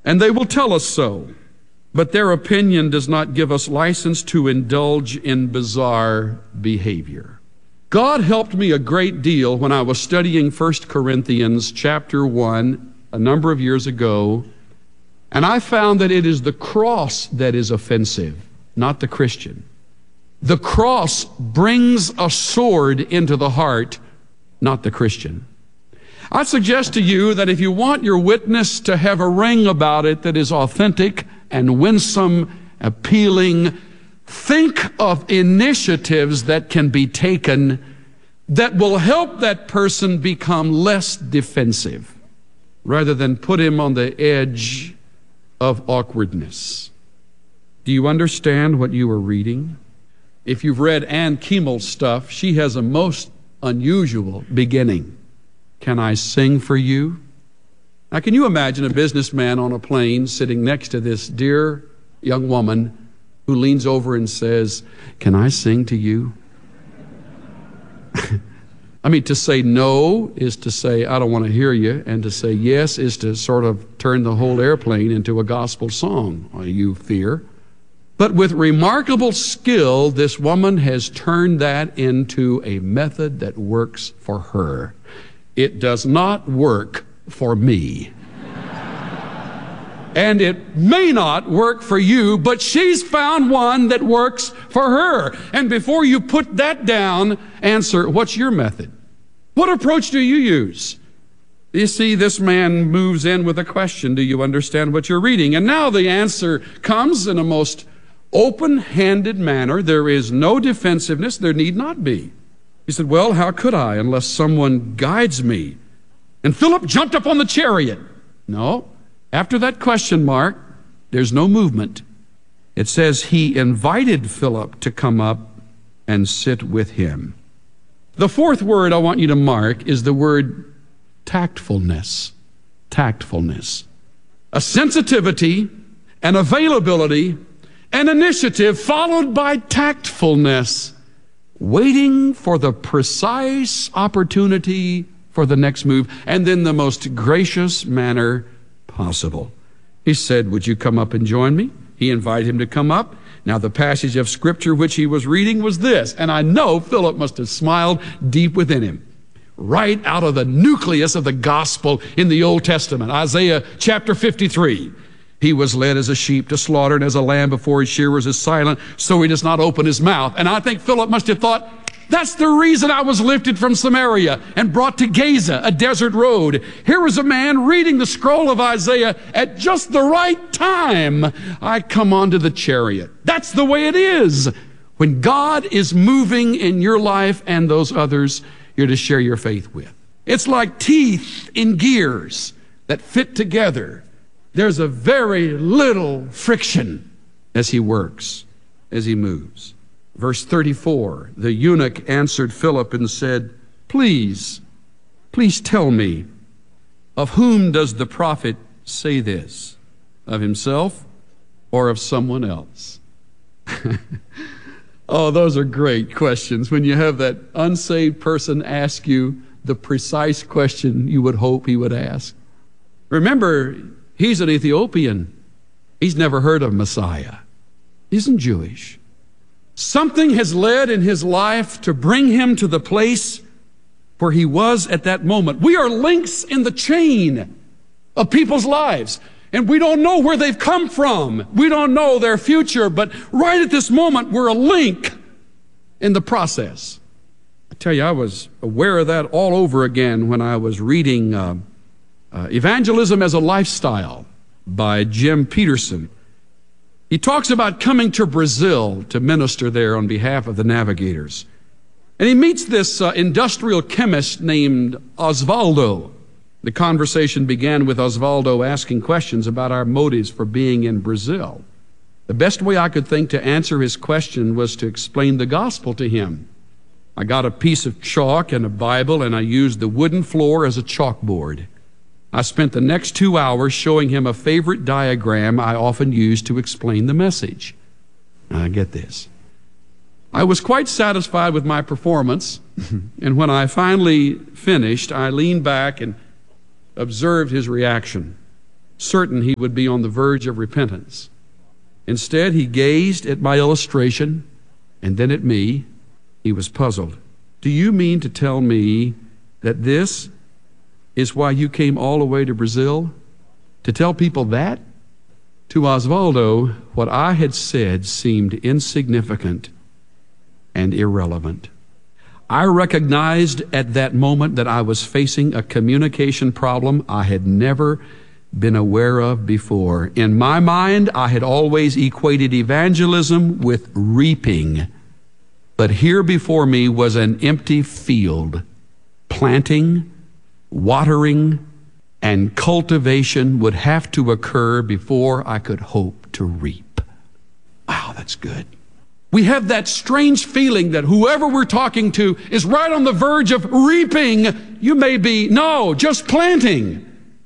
and they will tell us so. But their opinion does not give us license to indulge in bizarre behavior. God helped me a great deal when I was studying 1 Corinthians chapter 1 a number of years ago, and I found that it is the cross that is offensive, not the Christian. The cross brings a sword into the heart, not the Christian. I suggest to you that if you want your witness to have a ring about it that is authentic and winsome, appealing, think of initiatives that can be taken that will help that person become less defensive rather than put him on the edge of awkwardness. Do you understand what you are reading? If you've read Ann Kiemel's stuff, she has a most unusual beginning. Can I sing for you? Now, can you imagine a businessman on a plane sitting next to this dear young woman who leans over and says, "Can I sing to you?" I mean, to say no is to say, "I don't want to hear you," and to say yes is to sort of turn the whole airplane into a gospel song, you fear. But with remarkable skill, this woman has turned that into a method that works for her. It does not work for me. And it may not work for you, but she's found one that works for her. And before you put that down, answer, what's your method? What approach do you use? You see, this man moves in with a question. Do you understand what you're reading? And now the answer comes in a most open-handed manner. There is no defensiveness. There need not be. He said, "Well, how could I unless someone guides me?" And Philip jumped up on the chariot. No. After that question mark, there's no movement. It says he invited Philip to come up and sit with him. The fourth word I want you to mark is the word tactfulness. Tactfulness. A sensitivity, an availability, an initiative followed by tactfulness, waiting for the precise opportunity for the next move, and then the most gracious manner possible. He said, "Would you come up and join me?" He invited him to come up. Now, the passage of Scripture which he was reading was this, and I know Philip must have smiled deep within him. Right out of the nucleus of the gospel in the Old Testament, Isaiah chapter 53. He was led as a sheep to slaughter, and as a lamb before his shearers is silent, so he does not open his mouth. And I think Philip must have thought, that's the reason I was lifted from Samaria and brought to Gaza, a desert road. Here was a man reading the scroll of Isaiah at just the right time. I come onto the chariot. That's the way it is. When God is moving in your life and those others you're to share your faith with. It's like teeth in gears that fit together. There's a very little friction as he works, as he moves. Verse 34, the eunuch answered Philip and said, please tell me, of whom does the prophet say this? Of himself or of someone else? Oh, those are great questions. When you have that unsaved person ask you the precise question you would hope he would ask. Remember, he's an Ethiopian. He's never heard of Messiah. He isn't Jewish. Something has led in his life to bring him to the place where he was at that moment. We are links in the chain of people's lives, and we don't know where they've come from. We don't know their future, but right at this moment, we're a link in the process. I tell you, I was aware of that all over again when I was reading Evangelism as a Lifestyle by Jim Peterson. He talks about coming to Brazil to minister there on behalf of the navigators. And he meets this industrial chemist named Osvaldo. The conversation began with Osvaldo asking questions about our motives for being in Brazil. The best way I could think to answer his question was to explain the gospel to him. I got a piece of chalk and a Bible, and I used the wooden floor as a chalkboard. I spent the next 2 hours showing him a favorite diagram I often use to explain the message. Now, get this. I was quite satisfied with my performance, and when I finally finished, I leaned back and observed his reaction. certain he would be on the verge of repentance. Instead, he gazed at my illustration and then at me. He was puzzled. Do you mean to tell me that this is why you came all the way to Brazil? To tell people that? To Osvaldo, what I had said seemed insignificant and irrelevant. I recognized at that moment that I was facing a communication problem I had never been aware of before. In my mind, I had always equated evangelism with reaping. But here before me was an empty field. Planting, watering, and cultivation would have to occur before I could hope to reap. Wow, that's good. We have that strange feeling that whoever we're talking to is right on the verge of reaping. You may be, no, just planting.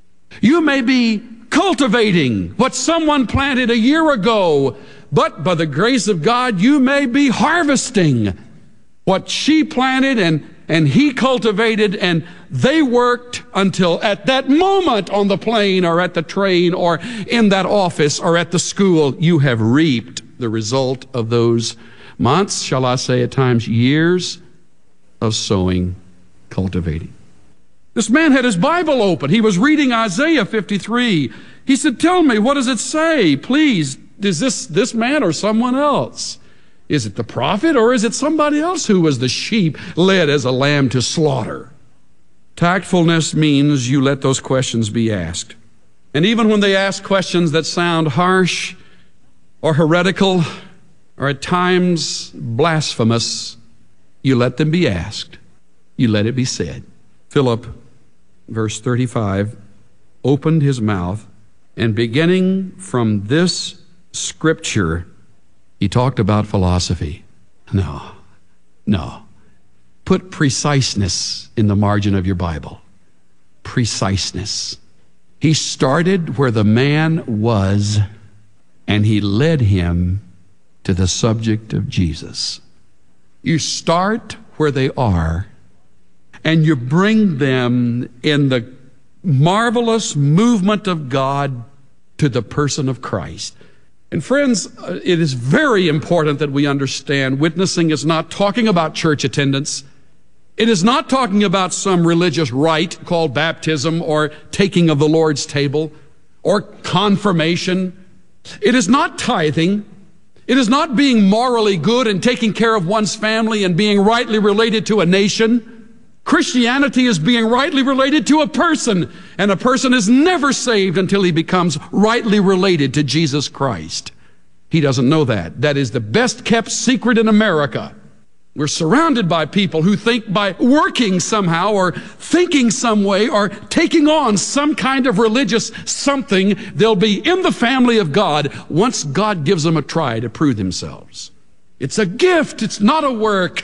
You may be cultivating what someone planted a year ago, but by the grace of God, you may be harvesting what she planted and he cultivated, and they worked until at that moment on the plane or at the train or in that office or at the school, you have reaped the result of those months, shall I say at times years, of sowing, cultivating. This man had his Bible open. He was reading Isaiah 53. He said, tell me, what does it say? Please, is this man or someone else? Is it the prophet or is it somebody else who was the sheep led as a lamb to slaughter? Tactfulness means you let those questions be asked. And even when they ask questions that sound harsh or heretical or at times blasphemous, you let them be asked. You let it be said. Philip, verse 35, opened his mouth, and beginning from this scripture, he talked about philosophy. No. Put preciseness in the margin of your Bible. Preciseness. He started where the man was, and he led him to the subject of Jesus. You start where they are, and you bring them in the marvelous movement of God to the person of Christ. And friends, it is very important that we understand witnessing is not talking about church attendance. It is not talking about some religious rite called baptism or taking of the Lord's table or confirmation. It is not tithing. It is not being morally good and taking care of one's family and being rightly related to a nation. Christianity is being rightly related to a person, and a person is never saved until he becomes rightly related to Jesus Christ. He doesn't know that. That is the best kept secret in America. We're surrounded by people who think by working somehow or thinking some way or taking on some kind of religious something, they'll be in the family of God once God gives them a try to prove themselves. It's a gift. It's not a work.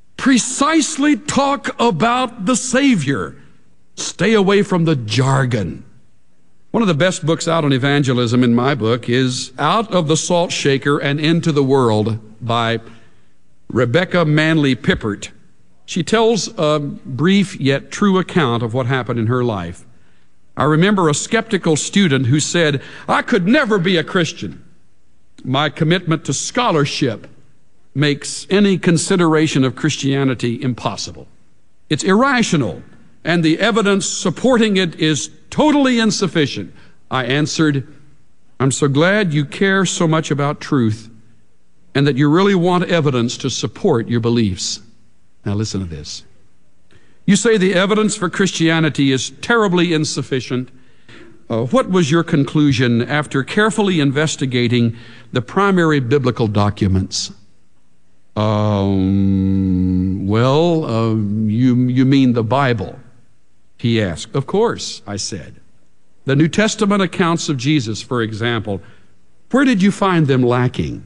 Precisely talk about the Savior. Stay away from the jargon. One of the best books out on evangelism in my book is Out of the Salt Shaker and Into the World by Rebecca Manley Pippert. She tells a brief yet true account of what happened in her life. I remember a skeptical student who said, I could never be a Christian. My commitment to scholarship makes any consideration of Christianity impossible. It's irrational, and the evidence supporting it is totally insufficient. I answered, I'm so glad you care so much about truth and that you really want evidence to support your beliefs. Now listen to this. You say the evidence for Christianity is terribly insufficient. What was your conclusion after carefully investigating the primary biblical documents? You mean the Bible? He asked. Of course, I said. The New Testament accounts of Jesus, for example, where did you find them lacking?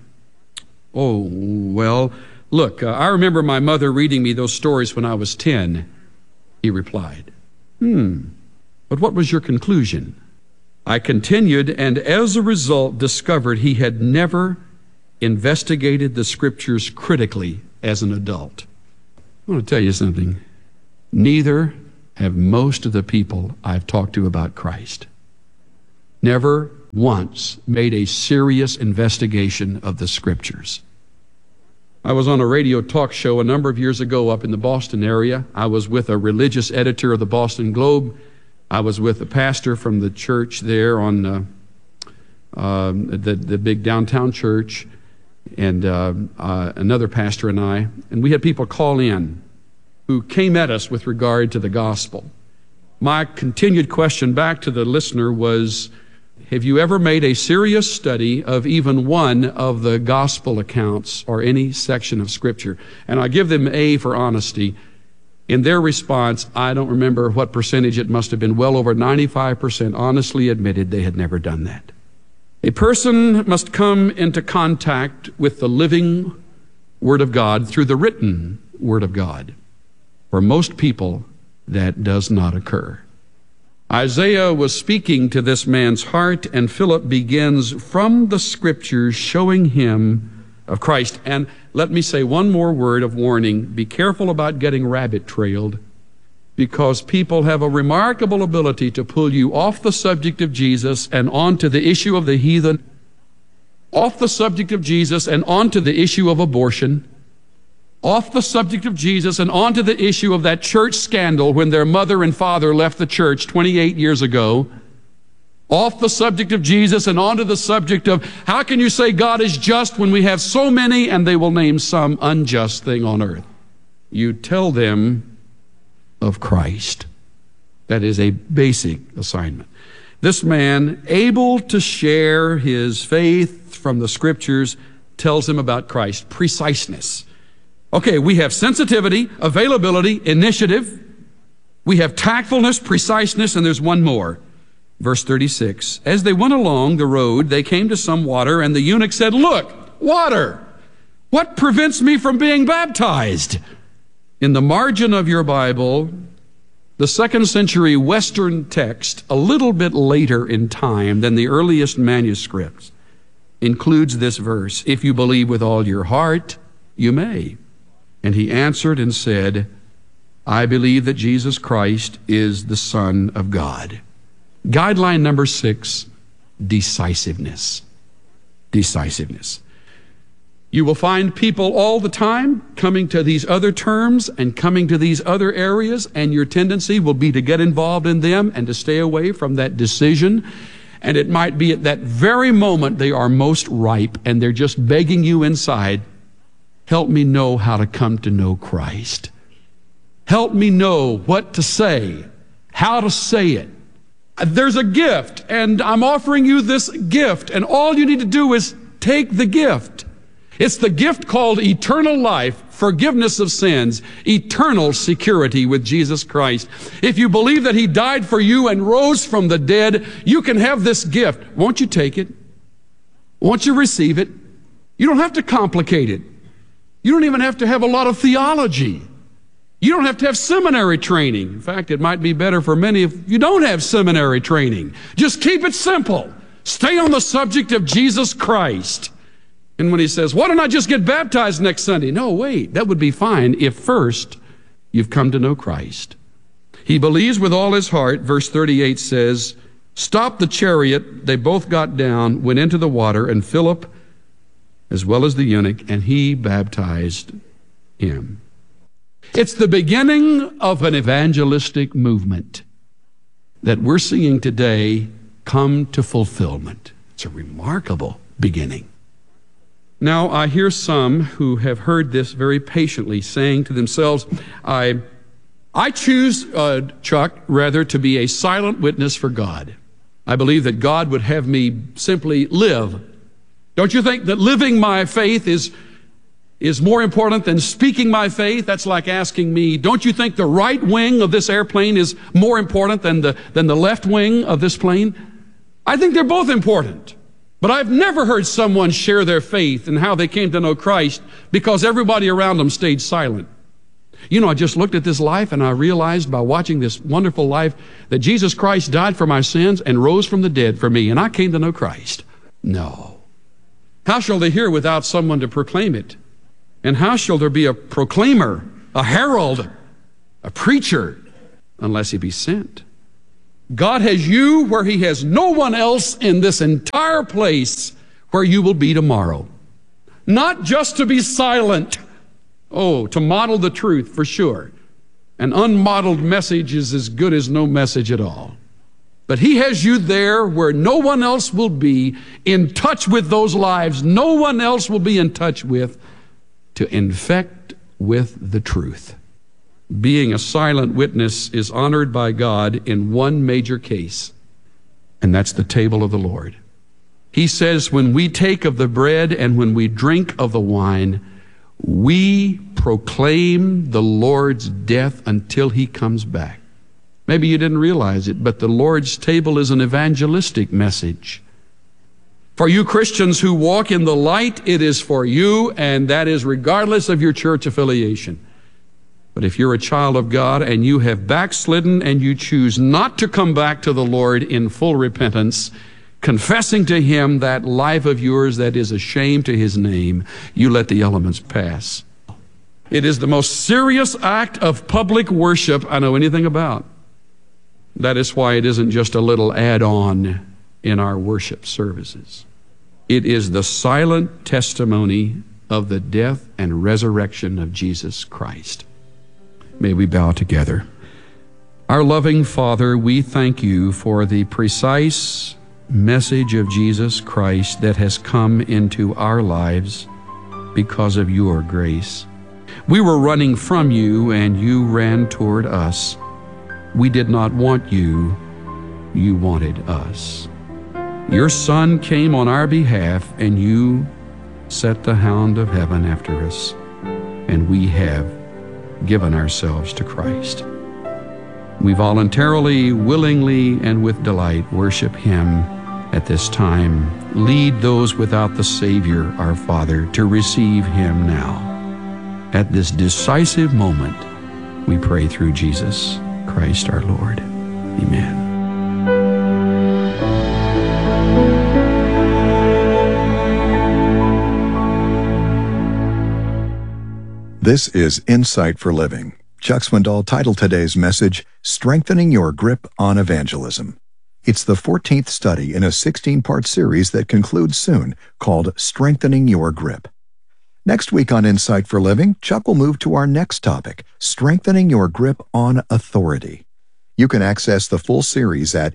Look, I remember my mother reading me those stories when I was 10, he replied. But what was your conclusion? I continued, and as a result discovered he had never investigated the scriptures critically as an adult. I want to tell you something. Neither have most of the people I've talked to about Christ. never once made a serious investigation of the Scriptures. I was on a radio talk show a number of years ago up in the Boston area. I was with a religious editor of the Boston Globe. I was with a pastor from the church there on the big downtown church, and another pastor and I. And we had people call in who came at us with regard to the gospel. My continued question back to the listener was, have you ever made a serious study of even one of the gospel accounts or any section of Scripture? And I give them A for honesty. In their response, I don't remember what percentage, it must have been well over 95% honestly admitted they had never done that. A person must come into contact with the living Word of God through the written Word of God. For most people, that does not occur. Isaiah was speaking to this man's heart, and Philip begins from the Scriptures showing him of Christ. And let me say one more word of warning. Be careful about getting rabbit-trailed, because people have a remarkable ability to pull you off the subject of Jesus and onto the issue of the heathen, off the subject of Jesus and onto the issue of abortion, off the subject of Jesus and onto the issue of that church scandal when their mother and father left the church 28 years ago, off the subject of Jesus and onto the subject of how can you say God is just when we have so many, and they will name some unjust thing on earth. You tell them of Christ. That is a basic assignment. This man, able to share his faith from the Scriptures, tells him about Christ. Preciseness. Okay, we have sensitivity, availability, initiative. We have tactfulness, preciseness, and there's one more. Verse 36, as they went along the road, they came to some water, and the eunuch said, "Look, water! What prevents me from being baptized?" In the margin of your Bible, the 2nd century Western text, a little bit later in time than the earliest manuscripts, includes this verse, "If you believe with all your heart, you may." And he answered and said, "I believe that Jesus Christ is the Son of God." Guideline number 6, decisiveness. Decisiveness. You will find people all the time coming to these other terms and coming to these other areas, and your tendency will be to get involved in them and to stay away from that decision. And it might be at that very moment they are most ripe, and they're just begging you inside, help me know how to come to know Christ. Help me know what to say, how to say it. There's a gift, and I'm offering you this gift, and all you need to do is take the gift. It's the gift called eternal life, forgiveness of sins, eternal security with Jesus Christ. If you believe that He died for you and rose from the dead, you can have this gift. Won't you take it? Won't you receive it? You don't have to complicate it. You don't even have to have a lot of theology. You don't have to have seminary training. In fact, it might be better for many if you don't have seminary training. Just keep it simple. Stay on the subject of Jesus Christ. And when he says, why don't I just get baptized next Sunday? No, wait, that would be fine if first you've come to know Christ. He believes with all his heart. Verse 38 says, stop the chariot. They both got down, went into the water, and Philip, as well as the eunuch, and he baptized him. It's the beginning of an evangelistic movement that we're seeing today come to fulfillment. It's a remarkable beginning. Now, I hear some who have heard this very patiently saying to themselves, I choose, Chuck, rather to be a silent witness for God. I believe that God would have me simply live. Don't you think that living my faith is more important than speaking my faith? That's like asking me, don't you think the right wing of this airplane is more important than the left wing of this plane? I think they're both important. But I've never heard someone share their faith and how they came to know Christ because everybody around them stayed silent. You know, I just looked at this life and I realized by watching this wonderful life that Jesus Christ died for my sins and rose from the dead for me, and I came to know Christ. No. How shall they hear without someone to proclaim it? And how shall there be a proclaimer, a herald, a preacher, unless he be sent? God has you where He has no one else in this entire place where you will be tomorrow. Not just to be silent. Oh, to model the truth for sure. An unmodeled message is as good as no message at all. But He has you there where no one else will be, in touch with those lives no one else will be in touch with, to infect with the truth. Being a silent witness is honored by God in one major case, and that's the table of the Lord. He says, when we take of the bread and when we drink of the wine, we proclaim the Lord's death until He comes back. Maybe you didn't realize it, but the Lord's table is an evangelistic message. For you Christians who walk in the light, it is for you, and that is regardless of your church affiliation. But if you're a child of God and you have backslidden and you choose not to come back to the Lord in full repentance, confessing to Him that life of yours that is a shame to His name, you let the elements pass. It is the most serious act of public worship I know anything about. That is why it isn't just a little add-on in our worship services. It is the silent testimony of the death and resurrection of Jesus Christ. May we bow together. Our loving Father, we thank You for the precise message of Jesus Christ that has come into our lives because of Your grace. We were running from You and You ran toward us. We did not want You, You wanted us. Your Son came on our behalf and You set the hound of heaven after us, and we have given ourselves to Christ. We voluntarily, willingly, and with delight worship Him at this time. Lead those without the Savior, our Father, to receive Him now. At this decisive moment, we pray through Jesus Christ our Lord. Amen. This is Insight for Living. Chuck Swindoll titled today's message, Strengthening Your Grip on Evangelism. It's the 14th study in a 16-part series that concludes soon, called Strengthening Your Grip. Next week on Insight for Living, Chuck will move to our next topic, Strengthening Your Grip on Authority. You can access the full series at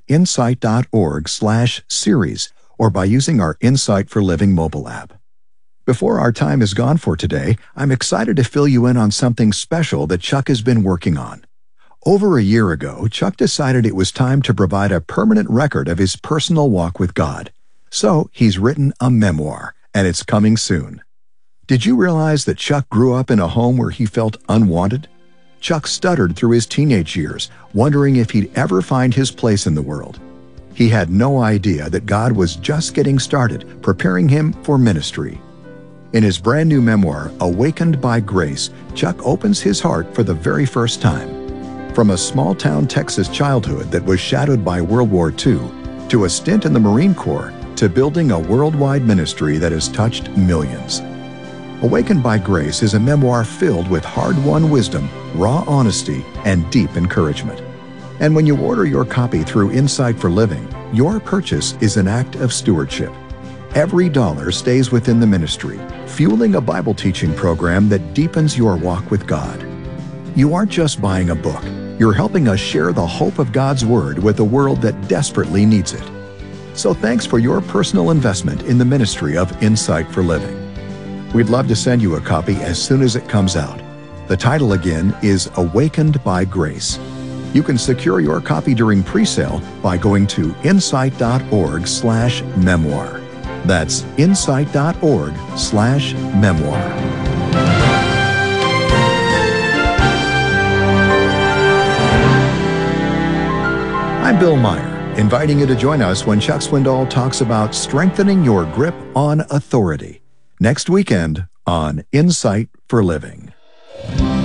insight.org/series or by using our Insight for Living mobile app. Before our time is gone for today, I'm excited to fill you in on something special that Chuck has been working on. Over a year ago, Chuck decided it was time to provide a permanent record of his personal walk with God. So he's written a memoir, and it's coming soon. Did you realize that Chuck grew up in a home where he felt unwanted? Chuck stuttered through his teenage years, wondering if he'd ever find his place in the world. He had no idea that God was just getting started, preparing him for ministry. In his brand new memoir, Awakened by Grace, Chuck opens his heart for the very first time. From a small-town Texas childhood that was shadowed by World War II, to a stint in the Marine Corps, to building a worldwide ministry that has touched millions. Awakened by Grace is a memoir filled with hard-won wisdom, raw honesty, and deep encouragement. And when you order your copy through Insight for Living, your purchase is an act of stewardship. Every dollar stays within the ministry, fueling a Bible teaching program that deepens your walk with God. You aren't just buying a book, you're helping us share the hope of God's Word with a world that desperately needs it. So thanks for your personal investment in the ministry of Insight for Living. We'd love to send you a copy as soon as it comes out. The title again is Awakened by Grace. You can secure your copy during pre-sale by going to insight.org/memoir. That's insight.org/memoir. I'm Bill Meyer, inviting you to join us when Chuck Swindoll talks about strengthening your grip on authority. Next weekend on Insight for Living.